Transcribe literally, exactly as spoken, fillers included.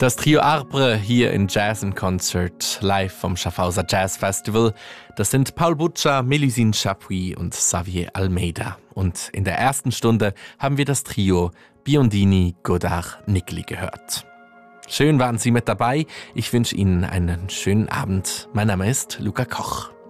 Das Trio Arbre hier in Jazz in Concert, live vom Schaffhauser Jazz Festival. Das sind Paul Butcher, Mélusine Chapuis und Xavier Almeida. Und in der ersten Stunde haben wir das Trio Biondini, Godard, Niggli gehört. Schön waren Sie mit dabei. Ich wünsche Ihnen einen schönen Abend. Mein Name ist Luca Koch.